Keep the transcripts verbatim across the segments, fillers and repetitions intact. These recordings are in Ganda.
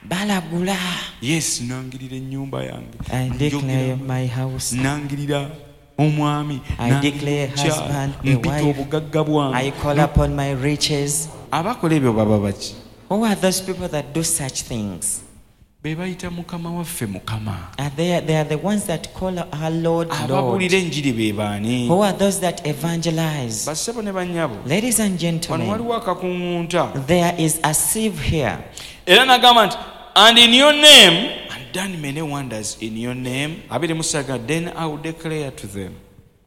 balagula. Yes, nangirira ennyumba yange. I declare my house. Nangirira omwami. I declare husband, a wife. I call upon my riches. Abakola ebyo baba baki? Who are those people that do such things? Be bayita mukama waffe mukama. Are they, they are the ones that call our Lord, Lord. Ababuulira enjiri be baani? Who are those that evangelize? Bassebo ne bannyabo. Ladies and gentlemen, wano waliwo akakungunta. There is a sieve here. Era nagamba nti, and in your name, and done many wonders in your name, abiri musaga, then I will declare to them,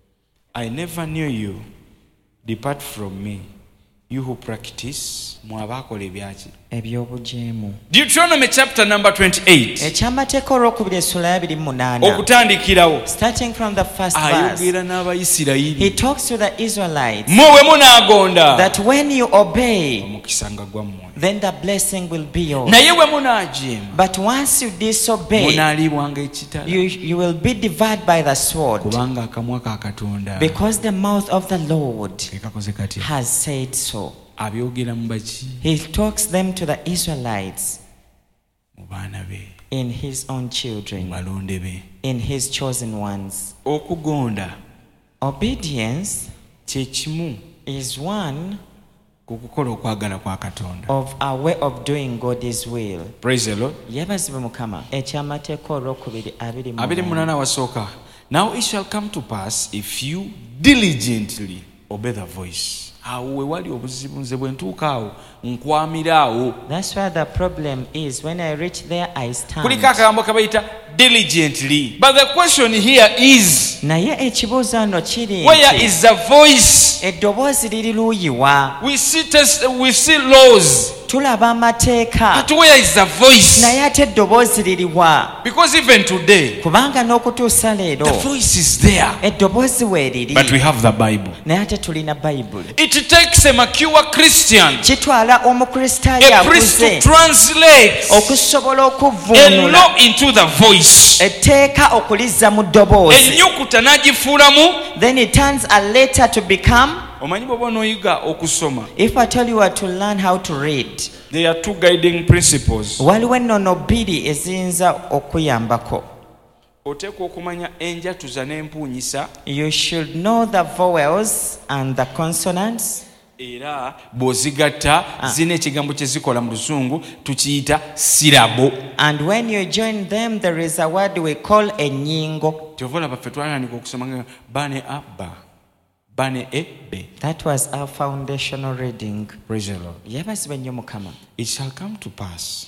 I never knew you. Depart from me, you who practice mwabakola ebyaki ebyobujeemu. Deuteronomy chapter number twenty-eight. Ekyamateeka olwokubiri essula ya abiri mu munaana. Okutandikirawo. Starting from the first verse. Ayogera n'Abayisirayiri. He talks to the Israelites. Mwe munaagonda. That when you obey, omukisa nga gwammwe. Then the blessing will be yours. Naye we munaajeema. But once you disobey, munaalibwanga ekitala. You, you will be devoured by the sword. Kubanga akamwa ka Katonda. Because the mouth of the Lord ekakoze kati has said so. Abyogera mu baki? He talks them to the Israelites mu baana be. In his own children. Balonde be. In his chosen ones. Okugonda. Obedience kye kimu is one kukukola okwagala kwa Katonda. Of a way of doing God's will. Praise the Lord. Yebazibwe Mukama. Ekyamateeka olwokubiri abiri mu abiri mu munaana wasooka. Now it shall come to pass if you diligently obey the voice. Awo wali obuzibu nze bwe ntuuka awo nkwamira awo. That's why the problem is when I reach there I stand. Kuliko akagambo kabayita diligently. But the question here is, naye ekibuuzo ano kiri where is the voice? Eddoboozi liri luuyiwa. We see test, we see laws. Tulaba amateeka. But where is the voice? Naye ate eddoboozi liriwa. Because even today, kubanga n'okutuusa leero, the voice is there. Eddoboozi weeriri. But we have the Bible. Naye ate tulina Bible. It takes a mature Christian, kitwala omukristaayo a priest to translate okusobola a okuvvuunula law into the voice. etteeka okulizza mu ddoboozi. Ennyukuta n'agifuulamu. Then it turns a letter to become. Omanyi bw'oba onooyiga okusoma. If I tell you to learn how to read, there are two guiding principles. waliwo ennono bbiri eziyinza okuyambako. Oteekwa okumanya enjatuza n'empuunyisa. You should know the vowels and the consonants. Era bw'ozigatta zina ekigambo kye zikola mu Luzungu tukiyita sirabo. And when you join them there is a word we call ennyingo. Tyovola baffe twatandika okusoma nga bane abba bane ebbe. That was our foundational reading. Praise the Lord. Yebazibwe nnyo Mukama. It shall come to pass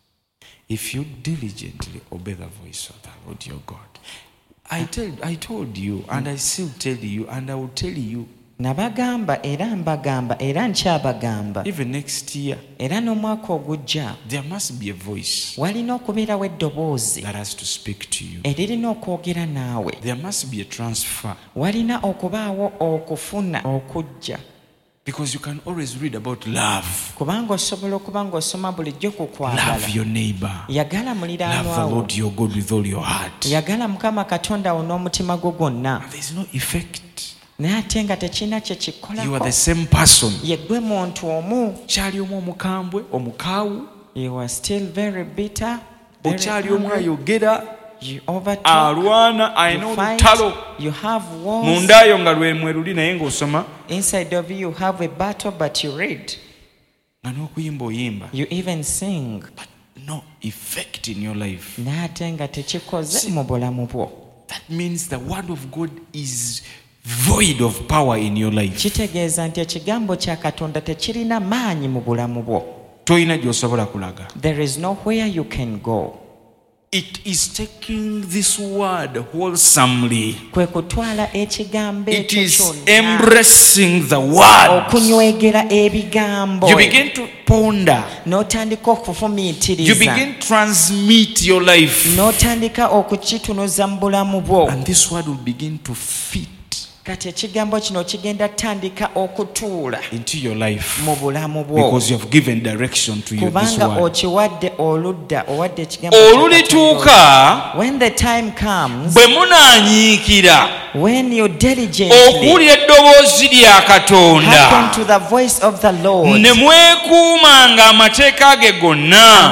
if you diligently obey the voice of the Lord your God. I tell, I told you, and I still tell you, and I will tell you. Nabagamba era mbagamba era nkyabagamba. Even next year. Era n'omwaka ogujja. There must be a voice. Walina okubeerawo eddoboozi. That has to speak to you. Eririna okwogera naawe. There must be a transfer. Walina okubaawo okufuna okujja. Because you can always read about love. Kubanga osobola okuba ng'osoma bulijjo ku kwagala. Love your neighbor. Yagala muliraanwa wo. Love the Lord your God with all your heart. Yagala Mukama Katonda wo n'omutima gwo gwonna. There is no effect. Naye ate nga tekirina kye kikolako. You are the same person. Ye gwe muntu omu. Kyali omu omukambwe omukaawu. You are still very bitter. Okyali omu ayogera. You overtalk. Alwana ayina olutalo. You have wars. Mundayo nga lwe mweruli naye ng'osoma. Inside of you you have a battle but you read. Nga n'okuyimba oyimba. You even sing. But no effect in your life. Naye ate nga tekikoze mu bulamu bwo. That means the word of God is void of power in your life. Kitegeeza nti ekigambo kya Katonda tekirina maanyi mu bulamu bwo. Toyina gy'osobola kulaga. There is nowhere you can go. It is taking this word wholesomely. Kwe kutwala ekigambo it is embracing the word. Okunywegera ebigambo. You begin to ponder. N'otandika okufumiitiriza. You begin to transmit your life. N'otandika okukitunuza mu bulamu bwo. And this word will begin to fit. Kati ekigambo kino kigenda tandika okutuula into your life mu bulamu bwo. Because you have given direction to you this kubanga word. okiwadde oludda owadde ekigambo olulituuka when the time comes bwe munaanyiikira when you diligently okuwulira eddoboozi lya Katonda hearken to the voice of the Lord ne mwekuumanga amateeka ge gonna